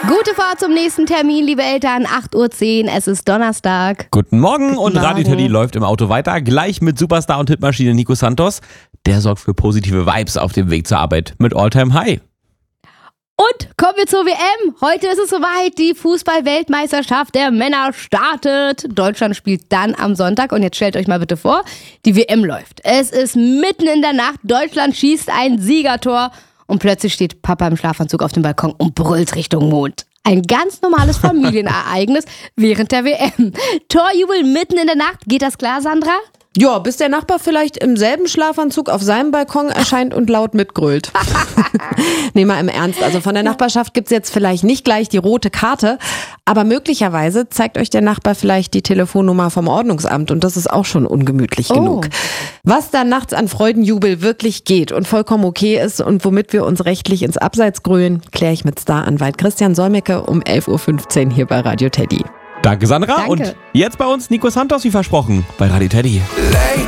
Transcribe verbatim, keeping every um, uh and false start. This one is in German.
Gute Fahrt zum nächsten Termin, liebe Eltern. acht Uhr zehn, es ist Donnerstag. Guten Morgen. Guten und Morgen. Radio Teddy läuft im Auto weiter. Gleich mit Superstar und Hitmaschine Nico Santos. Der sorgt für positive Vibes auf dem Weg zur Arbeit mit Alltime High. Und kommen wir zur W M. Heute ist es soweit. Die Fußball-Weltmeisterschaft der Männer startet. Deutschland spielt dann am Sonntag. Und jetzt stellt euch mal bitte vor, die W M läuft. Es ist mitten in der Nacht. Deutschland schießt ein Siegertor. Und plötzlich steht Papa im Schlafanzug auf dem Balkon und brüllt Richtung Mond. Ein ganz normales Familienereignis während der W M. Torjubel mitten in der Nacht. Geht das klar, Sandra? Ja, bis der Nachbar vielleicht im selben Schlafanzug auf seinem Balkon erscheint und laut mitgrölt. Nee, mal im Ernst. Also von der Nachbarschaft gibt's jetzt vielleicht nicht gleich die rote Karte, aber möglicherweise zeigt euch der Nachbar vielleicht die Telefonnummer vom Ordnungsamt und das ist auch schon ungemütlich Oh. genug. Was da nachts an Freudenjubel wirklich geht und vollkommen okay ist und womit wir uns rechtlich ins Abseits grölen, kläre ich mit Staranwalt Christian Solmecke um elf Uhr fünfzehn hier bei Radio Teddy. Danke, Sandra. Danke. Und jetzt bei uns Nico Santos, wie versprochen, bei Radio Teddy. Late